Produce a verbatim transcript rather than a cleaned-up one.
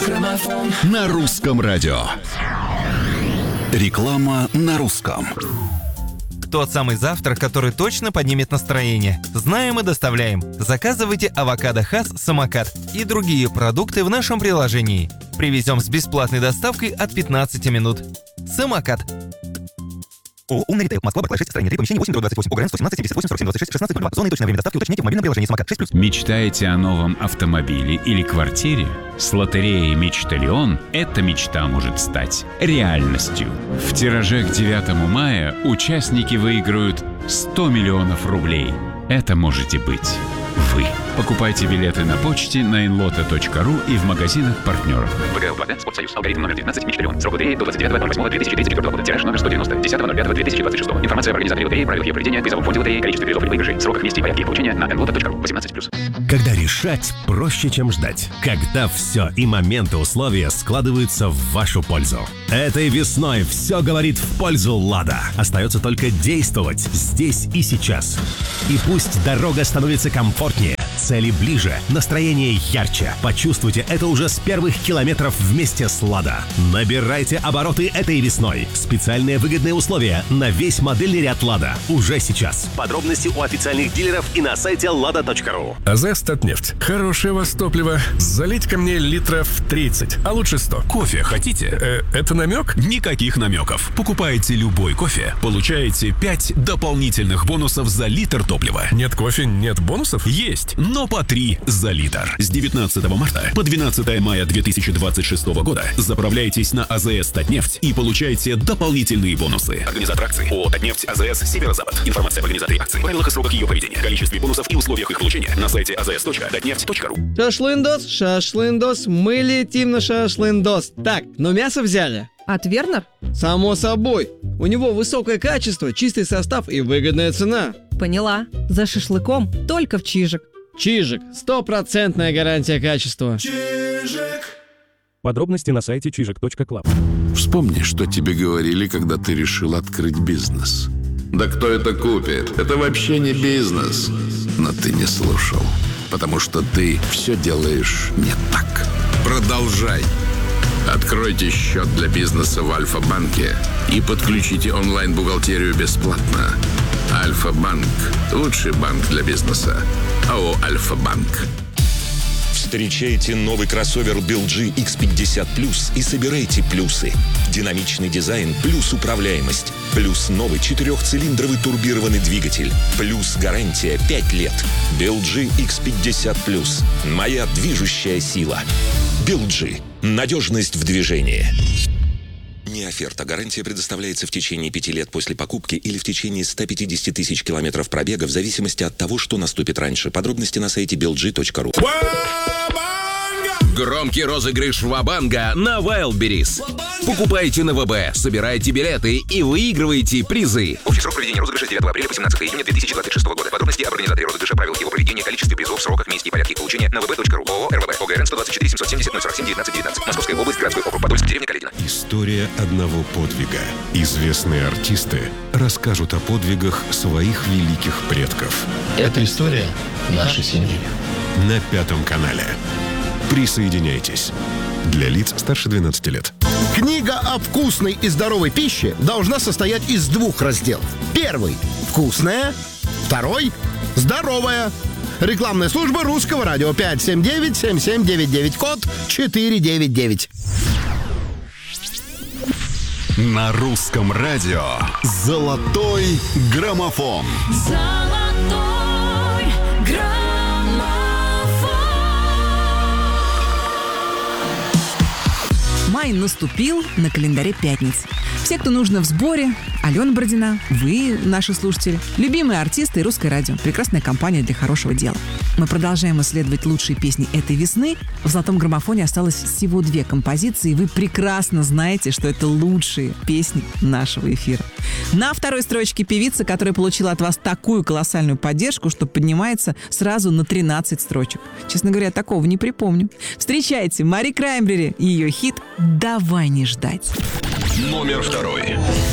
Граммофон на русском радио. Реклама на русском. Тот самый завтрак, который точно поднимет настроение. Знаем и доставляем. Заказывайте авокадо Хас Самокат и другие продукты в нашем приложении. Привезем с бесплатной доставкой от пятнадцати минут. Самокат. О, умный ритейл. Москва, Баклай, шесть, строение три, помещение восемь, двадцать восемь. ОГРН сто семнадцать, семьдесят восемь, сорок семь, двадцать шесть, шестнадцать, ноль два. Зона и точное время доставки уточняйте в мобильном приложении Самокат шесть плюс. Мечтаете о новом автомобиле или квартире? С лотереей «Мечталион» эта мечта может стать реальностью. В тираже к девятому мая участники выиграют сто миллионов рублей. Это можете быть вы. Покупайте билеты на почте на инлота точка ру и в магазинах партнеров. ВГЛ-два, Спортсоюз, алгоритм номер девятнадцать, Мечталион. Срок лотереи до двадцать девятого ноль восьмого две тысячи тридцать четвёртого года. Тираж номер сто девяносто, десятого ноль пятого две тысячи двадцать шестого. Информация об организаторе лотереи, правилах ее проведения, призовом фонде лотереи, количестве призов и выигрышей, сроках, месте и порядке их получения на инлота точка ру. восемнадцать плюс. Когда решать проще, чем ждать. Когда все и моменты условия складываются в вашу пользу. Этой весной все говорит в пользу «Лада». Остается только действовать здесь и сейчас. И пусть дорога становится комфортнее, цели ближе, настроение ярче. Почувствуйте это уже с первых километров вместе с «Лада». Набирайте обороты этой весной. Специальные выгодные условия на весь модельный ряд «Лада» уже сейчас. Подробности у официальных дилеров и на сайте лада точка ру. АЗС «Татнефть». Хорошее у вас топливо. Залить ко мне литров тридцать, а лучше сто. Кофе хотите? Э, это намек? Никаких намеков. Покупаете любой кофе, получаете пять дополнительных бонусов за литр топлива. Нет кофе, нет бонусов? Есть, но по три за литр. С девятнадцатого марта по двенадцатое мая две тысячи двадцать шестого года заправляйтесь на АЗС «Татнефть» и получайте дополнительные бонусы. Организатор акции ООО «Татнефть», АЗС «Северо-Запад». Информация об организаторе акции, правилах и сроках ее проведения, количестве бонусов и условиях их получения на сайте а зэ эс точка татнефть точка ру. Шашлындос, шашлындос, мы летим на шашлындос. Так, но мясо взяли. От Вернер? Само собой. У него высокое качество, чистый состав и выгодная цена. Поняла. За шашлыком только в Чижик. Чижик. Стопроцентная гарантия качества. Чижик. Подробности на сайте чижик точка клаб. Вспомни, что тебе говорили, когда ты решил открыть бизнес. Да кто это купит? Это вообще не бизнес. Но ты не слушал, потому что ты все делаешь не так. Продолжай. Откройте счет для бизнеса в Альфа-банке и подключите онлайн-бухгалтерию бесплатно. Альфа-банк – лучший банк для бизнеса. АО «Альфа-банк». Встречайте новый кроссовер би эл джи икс пятьдесят плюс и собирайте плюсы. Динамичный дизайн плюс управляемость. Плюс новый четырехцилиндровый турбированный двигатель. Плюс гарантия пять лет. би эл джи икс пятьдесят плюс. Моя движущая сила. би эл джи. Надежность в движении. Не оферта. Гарантия предоставляется в течение пяти лет после покупки или в течение ста пятидесяти тысяч километров пробега в зависимости от того, что наступит раньше. Подробности на сайте би эл джи точка ру. Громкий розыгрыш Ва-банга на Wildberries. Покупайте на вэ бэ, собирайте билеты и выигрывайте призы. Общий срок проведения розыгрыша с девятого апреля по семнадцатое июня две тысячи двадцать шестого года. Подробности об организаторе розыгрыша, правилах его проведения, количестве призов, сроках, месте и порядке их получения на вэ бэ точка ру. ООО эр вэ бэ. ОГРН сто двадцать четыре семьсот семьдесят ноль сорок семь девятнадцать девятнадцать. Московская область, городской округ Подольск, деревня Каледино. История одного подвига. Известные артисты расскажут о подвигах своих великих предков. Это история нашей семьи. На Пятом канале. Присоединяйтесь. Для лиц старше двенадцати лет. Книга о вкусной и здоровой пище должна состоять из двух разделов. Первый – вкусная. Второй – здоровая. Рекламная служба Русского радио. пять семь девять семь семь девять девять, код четыре девять девять. На русском радио «Золотой граммофон». Золотой граммофон. Май наступил, на календаре пятница. Все, кто нужно в сборе, Алена Бородина, вы, наши слушатели, любимые артисты и Русское радио. Прекрасная компания для хорошего дела. Мы продолжаем исследовать лучшие песни этой весны. В «Золотом граммофоне» осталось всего две композиции, и вы прекрасно знаете, что это лучшие песни нашего эфира. На второй строчке певица, которая получила от вас такую колоссальную поддержку, что поднимается сразу на тринадцать строчек. Честно говоря, такого не припомню. Встречайте Мари Краймбрери и ее хит «Давай не ждать». Номер второй.